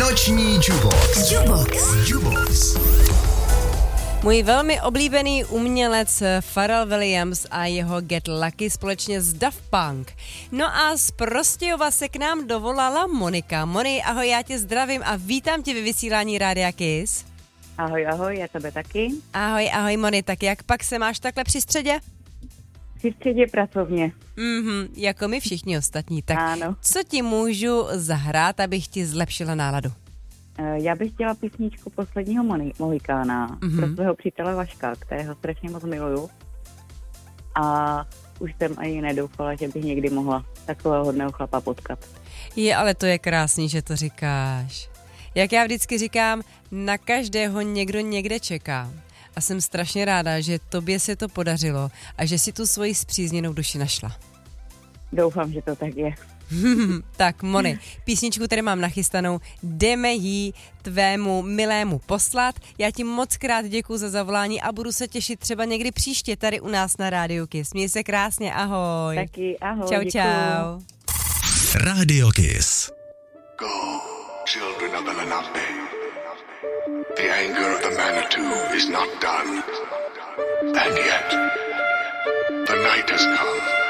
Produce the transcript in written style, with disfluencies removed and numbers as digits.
Noční Jubox. Jubox. Můj velmi oblíbený umělec Pharrell Williams a jeho Get Lucky společně s Daft Punk. No a z Prostějova se k nám dovolala Monika. Moni, ahoj, já tě zdravím a vítám tě ve vysílání Rádia Kiss. Ahoj, já tebe taky. Ahoj Moni, tak jak pak se máš takhle při středě? Při středě pracovně. Jako my všichni ostatní. Tak ano. Co ti můžu zahrát, abych ti zlepšila náladu? Já bych chtěla písničku Posledního Mohikána pro svého přítele Vaška, kterého strašně moc miluju. A už jsem ani nedoufala, že bych někdy mohla takového hodného chlapa potkat. Ale to je krásný, že to říkáš. Jak já vždycky říkám, na každého někdo někde čeká. A jsem strašně ráda, že tobě se to podařilo a že si tu svoji spřízněnou duši našla. Doufám, že to tak je. Tak Moni, písničku tady mám nachystanou, jdeme jí tvému milému poslat. Já ti moc krát děkuju za zavolání a budu se těšit třeba někdy příště tady u nás na Rádiu Kiss. Měj se krásně, ahoj. Taky, ahoj, Čau, děkuju. čau. Rádio Kiss. Go, children of the Lenape. The anger of the Manitou is not done. And yet, the night has come.